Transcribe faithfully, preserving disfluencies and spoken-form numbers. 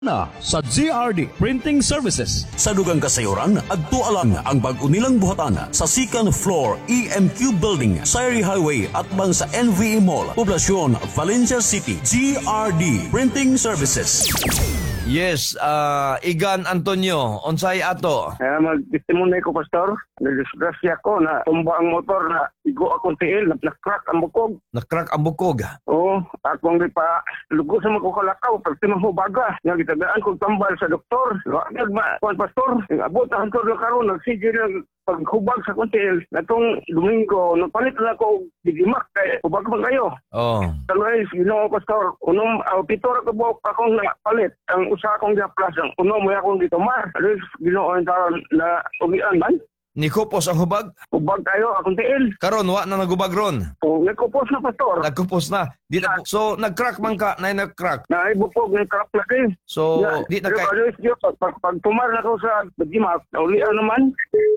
na sa G R D Printing Services. Sa dugang kasayuran, adto alang ang bag-o nilang buhatan sa second floor E M Q Building, Sayri Highway at bang sa N V E Mall, Poblacion, Valencia City. G R D Printing Services. Yes, uh, Igan Antonio, unsay ato? Kaya mag-testimonay ko, Pastor. Nag-disgrasya ko na tumba ang motor na igo akong tiil, na crack ang bukog. Nakrak ang bukog. Oo, akong di pa lugo sa mga kukalakaw, pagtimang hubaga. Nga gitagaan kong tambal sa doktor. Wagag ma, kuwan, Pastor. Abot ang doktor na karoon, nag-sigil ng paghubag sa kuntil. Natong Domingo, nagpalit na ako digimak kay hubag man kayo. Oh. Talway, Ginoo, Pastor, unong uh, pitor ka buhok akong napalit. Ang usa akong gaplas, ang uno mo akong gitumar. Alis, Ginoo, ang taron na ugian man. Nikupos ang hubag? Hubag kayo, akong tiil. Karon wa na nagubag ron. O, nagkupos na, Pastor. Nagkupos na. Di na, so nag-crack man ka, na nag-crack. Naibupog ng crack laki. So Yeah, di na pero kay alis, Diyos, pag, pag, pag tumar na ko sa bagimak, naulian naman.